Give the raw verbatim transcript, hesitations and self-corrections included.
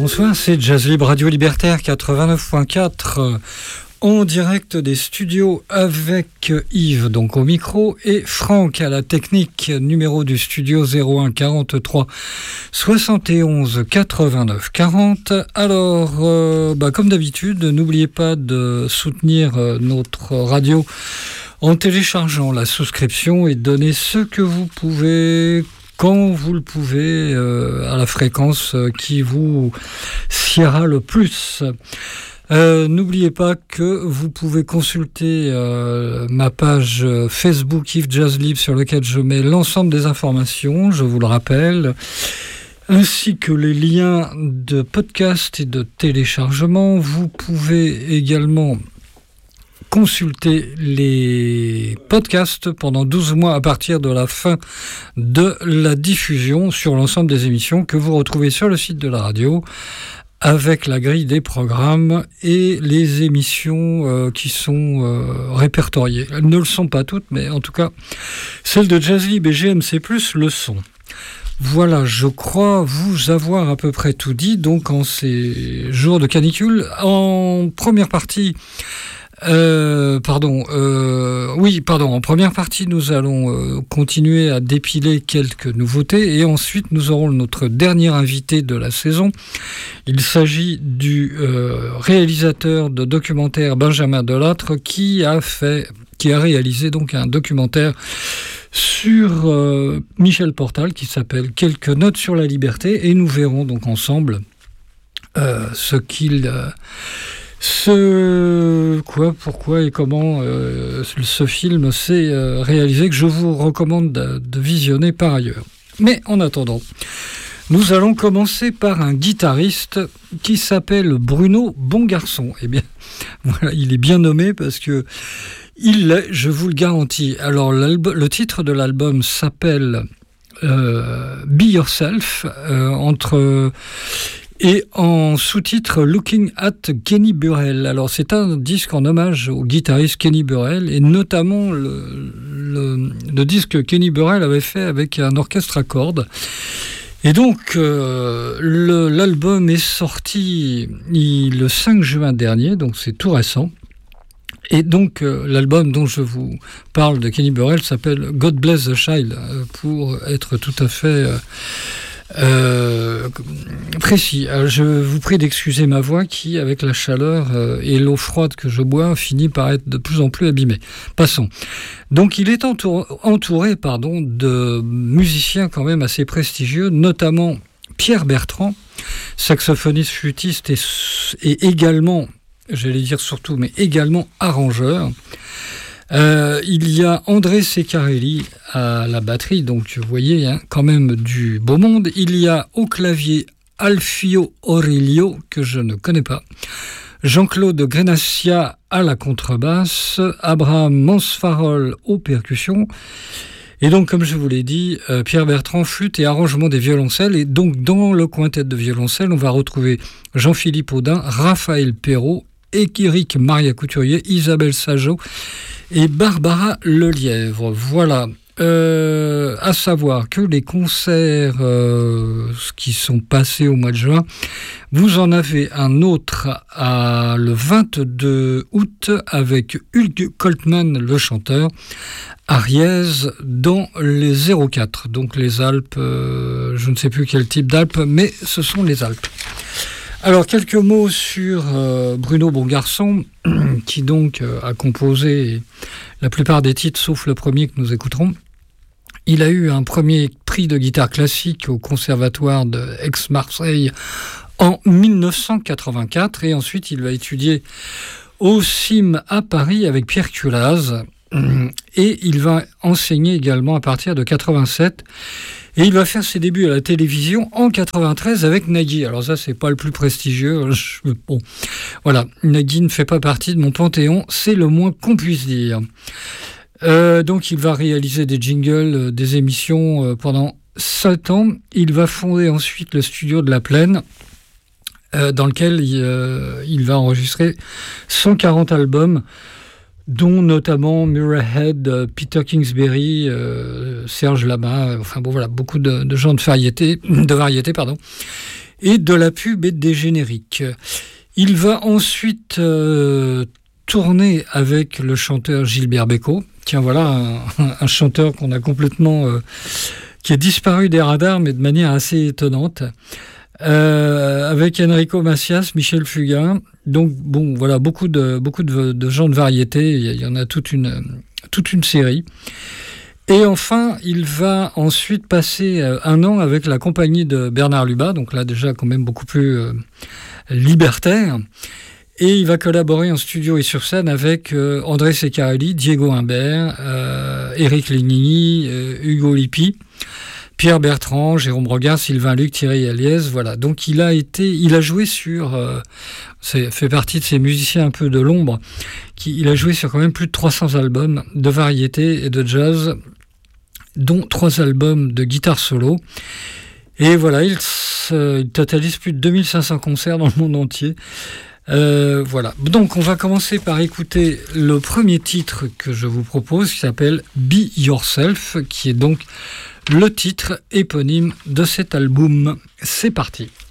Bonsoir, c'est Jazz Libre Radio Libertaire quatre-vingt-neuf point quatre en direct des studios avec Yves, donc au micro, et Franck à la technique, numéro du studio zéro un quarante-trois soixante et onze quatre-vingt-neuf quarante. Alors, euh, bah, comme d'habitude, n'oubliez pas de soutenir euh, notre radio en téléchargeant la souscription et donnez ce que vous pouvez, quand vous le pouvez, euh, à la fréquence qui vous siera le plus. Euh, n'oubliez pas que vous pouvez consulter euh, ma page Facebook Yves Jazz Libre sur laquelle je mets l'ensemble des informations, je vous le rappelle, ainsi que les liens de podcast et de téléchargement. Vous pouvez également consulter les podcasts pendant douze mois à partir de la fin de la diffusion sur l'ensemble des émissions que vous retrouvez sur le site de la radio avec la grille des programmes et les émissions euh, qui sont euh, répertoriées. Elles ne le sont pas toutes, mais en tout cas, celles de Jazz Libre et G M C plus, le sont. Voilà, je crois vous avoir à peu près tout dit, donc en ces jours de canicule. En première partie, Euh, pardon, euh, oui, pardon. En première partie, nous allons euh, continuer à dépiler quelques nouveautés et ensuite nous aurons notre dernier invité de la saison. Il s'agit du euh, réalisateur de documentaire Benjamin Delattre qui a fait, qui a réalisé donc un documentaire sur euh, Michel Portal qui s'appelle Quelques notes sur la liberté, et nous verrons donc ensemble euh, ce qu'il euh, Ce quoi, pourquoi et comment euh, ce film s'est euh, réalisé, que je vous recommande de, de visionner par ailleurs. Mais en attendant, nous allons commencer par un guitariste qui s'appelle Bruno Bongarçon. Eh bien, voilà, il est bien nommé parce que il l'est, je vous le garantis. Alors, le titre de l'album s'appelle euh, Be Yourself, euh, entre... Et en sous-titre, Looking at Kenny Burrell. Alors, c'est un disque en hommage au guitariste Kenny Burrell, et notamment le, le, le disque que Kenny Burrell avait fait avec un orchestre à cordes. Et donc, euh, le, l'album est sorti il, le cinq juin dernier, donc c'est tout récent. Et donc, euh, l'album dont je vous parle de Kenny Burrell s'appelle God Bless the Child, pour être tout à fait... Euh, Euh, précis. Alors, je vous prie d'excuser ma voix qui, avec la chaleur euh, et l'eau froide que je bois, finit par être de plus en plus abîmée. Passons. Donc, il est entouré, entouré pardon, de musiciens quand même assez prestigieux, notamment Pierre Bertrand, saxophoniste, flûtiste et, et également, j'allais dire surtout, mais également arrangeur. Euh, il y a André Ceccarelli à la batterie, donc vous voyez, hein, quand même du beau monde. Il y a au clavier Alfio Aurelio, que je ne connais pas, Jean-Claude Grenassia à la contrebasse, Abraham Mansfarol aux percussions, et donc, comme je vous l'ai dit, euh, Pierre Bertrand, flûte et arrangement des violoncelles. Et donc, dans le quintet de violoncelle, on va retrouver Jean-Philippe Audin, Raphaël Perrault, Éric Maria Couturier, Isabelle Sajot et Barbara Lelièvre. Voilà. Euh, à savoir que les concerts euh, qui sont passés au mois de juin, vous en avez un autre à, le vingt-deux août avec Hugues Coltman, le chanteur, à Riez, dans les zéro quatre. Donc les Alpes, euh, je ne sais plus quel type d'Alpes, mais ce sont les Alpes. Alors, quelques mots sur euh, Bruno Bongarçon, qui donc euh, a composé la plupart des titres, sauf le premier que nous écouterons. Il a eu un premier prix de guitare classique au Conservatoire de Aix-Marseille en dix-neuf cent quatre-vingt-quatre, et ensuite il va étudier au C I M à Paris avec Pierre Culaz, et il va enseigner également à partir de quatre-vingt-sept. Et il va faire ses débuts à la télévision en quatre-vingt-treize avec Nagui. Alors ça, c'est pas le plus prestigieux. Je, bon, voilà, Nagui ne fait pas partie de mon panthéon, c'est le moins qu'on puisse dire. Euh, donc, il va réaliser des jingles, euh, des émissions euh, pendant sept ans. Il va fonder ensuite le studio de la Plaine, euh, dans lequel il, euh, il va enregistrer cent quarante albums, dont notamment Murray Head, euh, Peter Kingsbury, euh, Serge Lama, enfin bon voilà, beaucoup de, de gens de variété, de variété, pardon. et de la pub et des génériques. Il va ensuite euh, tourner avec le chanteur Gilbert Bécaud. Tiens, voilà un, un, un chanteur qu'on a complètement... Euh, qui a disparu des radars, mais de manière assez étonnante. Euh, avec Enrico Macias, Michel Fugain. Donc, bon, voilà, beaucoup de, beaucoup de, de gens de variété. Il y en a toute une, toute une série. Et enfin, il va ensuite passer un an avec la compagnie de Bernard Lubat. Donc là, déjà, quand même beaucoup plus euh, libertaire. Et il va collaborer en studio et sur scène avec euh, André Ceccarelli, Diego Imbert, euh, Éric Lignini, euh, Hugo Lippi, Pierre Bertrand, Jérôme Regard, Sylvain Luc, Thierry Aliès, voilà. Donc il a été, il a joué sur, euh, c'est fait partie de ces musiciens un peu de l'ombre, qui, il a joué sur quand même plus de trois cents albums de variété et de jazz, dont trois albums de guitare solo. Et voilà, il, il totalise plus de deux mille cinq cents concerts dans le monde entier. Euh, voilà. Donc on va commencer par écouter le premier titre que je vous propose, qui s'appelle Be Yourself, qui est donc le titre éponyme de cet album. C'est parti.